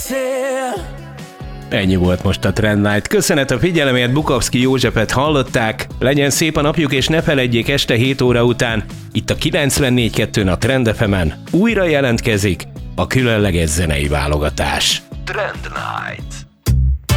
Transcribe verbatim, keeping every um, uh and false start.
szél. Ennyi volt most a Trend Night. Köszönet a figyelemért, Bukovszki Józsefet hallották. Legyen szép a napjuk, és ne feledjék, este hét óra után itt a kilencvennégy kettőn a Trend ef emen újra jelentkezik a különleges zenei válogatás. Trend Night.